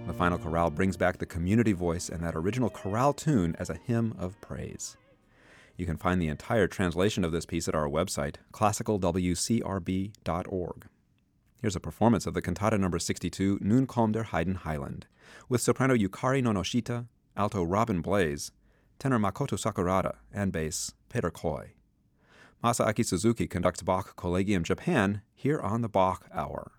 The final chorale brings back the community voice and that original chorale tune as a hymn of praise. You can find the entire translation of this piece at our website, classicalwcrb.org. Here's a performance of the cantata number 62, Nun kommt der Heidenheiland, with soprano Yukari Nonoshita, alto Robin Blaze, tenor Makoto Sakurada, and bass Peter Koi. Masaaki Suzuki conducts Bach Collegium Japan here on the Bach Hour.